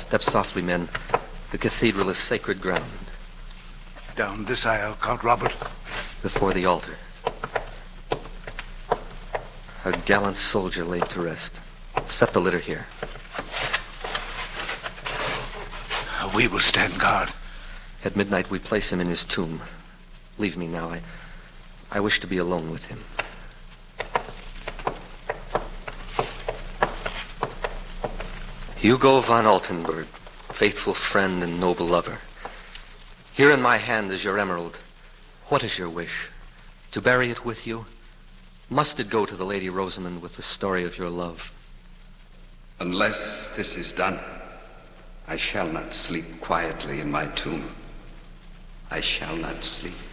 Step softly, men. The cathedral is sacred ground. Down this aisle, Count Robert. Before the altar. A gallant soldier laid to rest. Set the litter here. We will stand guard. At midnight, we place him in his tomb. Leave me now. I wish to be alone with him. Hugo von Altenburg, faithful friend and noble lover. Here in my hand is your emerald. What is your wish? To bury it with you? Must it go to the Lady Rosamond with the story of your love? Unless this is done, I shall not sleep quietly in my tomb. I shall not sleep.